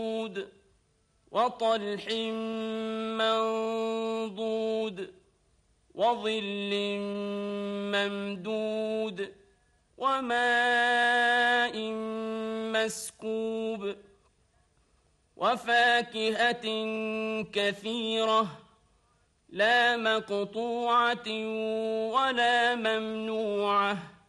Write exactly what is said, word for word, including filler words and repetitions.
وطلح منضود وظل ممدود وماء مسكوب وفاكهة كثيرة لا مقطوعة ولا ممنوعة